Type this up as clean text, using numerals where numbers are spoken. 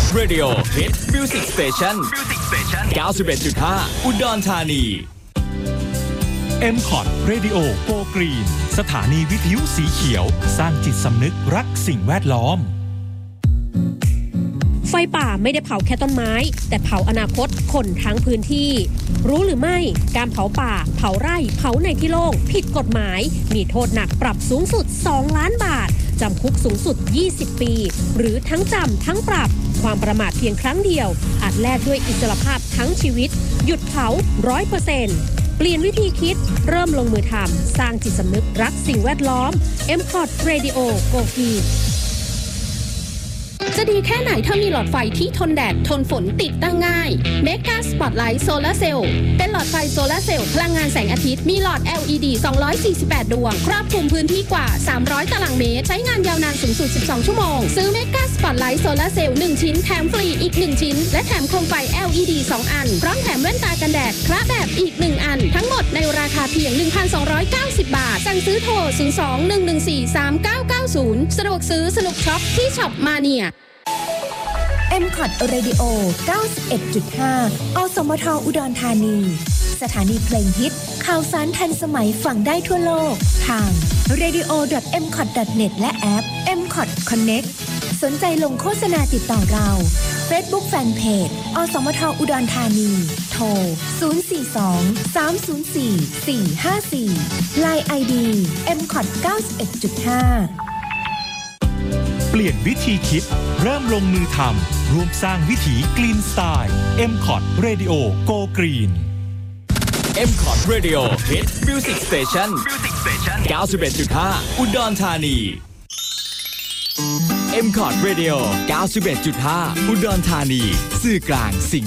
Radio Hit Music Station 91.5 อุดรธานี MCOT Radio Go Green สถานีวิทยุสีเขียวสร้างจิตสำนึกรักสิ่งแวดล้อมไฟป่าไม่ได้เผาแค่ต้นไม้แต่เผาอนาคตคนทั้งพื้นที่รู้หรือไม่การเผาป่าเผาไร่เผาในที่โล่งผิดกฎหมายมีโทษหนักปรับสูงสุด2 ล้านบาทจำคุกสูงสุด20 ปีหรือทั้งจำทั้งปรับความประมาทเพียงครั้งเดียวอาจแลกด้วยอิสรภาพทั้งชีวิตหยุดเผา 100%เปลี่ยนวิธีคิดเริ่มลงมือทำสร้างจิตสำนึกรักสิ่งแวดล้อม MCOT Radio Go Greenจะดีแค่ไหนถ้ามีหลอดไฟที่ทนแดดทนฝนติดตั้งง่าย Mega Spotlight Solar Cell เป็นหลอดไฟโซลาร์เซลล์พลังงานแสงอาทิตย์มีหลอด LED 248 ดวงครอบคลุมพื้นที่กว่า300 ตารางเมตรใช้งานยาวนานสูงสุด12 ชั่วโมงซื้อ Mega Spotlight Solar Cell 1 ชิ้นแถมฟรีอีก1ชิ้นและแถมโคมไฟ LED 2 อันพร้อมแถมแว่นตากันแดดคละแบบอีก1อันทั้งหมดในราคาเพียง 1,290 บาทสั่งซื้อโทร 02-114-3990 สะดวกซื้อสนุกช็อปที่ช็อปมาเนีย MCOT Radio 91.5 อสมทอุดรธานีสถานีเพลงฮิตข่าวสารทันสมัยฟังได้ทั่วโลกทาง radio.mcot.net และแอป MCOT Connect สนใจลงโฆษณาติดต่อเรา Facebook Fanpage อสมทอุดรธานีโทร 042-304-454 Line ID MCOT 91.5 เปลี่ยนวิธีคิดเริ่มลงมือทำร่วมสร้างวิถีกรีนสไตล์ MCOT Radio Go Green MCOT Radio Hit Music Station 91.5 อุดรธานี MCOT Radio 91.5 อุดรธานีสื่อกลางสิ่ง